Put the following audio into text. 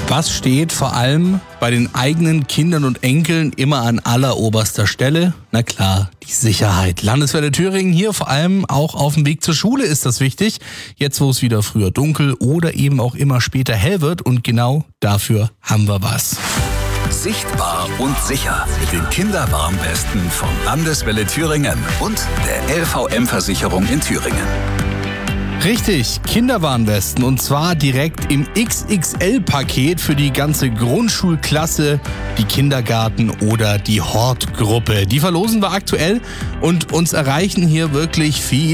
Was steht vor allem bei den eigenen Kindern und Enkeln immer an alleroberster Stelle? Na klar, die Sicherheit. Landeswelle Thüringen hier vor allem auch auf dem Weg zur Schule ist das wichtig. Jetzt, wo es wieder früher dunkel oder eben auch immer später hell wird, und genau dafür haben wir was. Sichtbar und sicher. Den Kinderwarnwesten von Landeswelle Thüringen und der LVM-Versicherung in Thüringen. Richtig, Kinderwarnwesten, und zwar direkt im XXL-Paket für die ganze Grundschulklasse, die Kindergarten- oder die Hortgruppe. Die verlosen wir aktuell und uns erreichen hier wirklich viele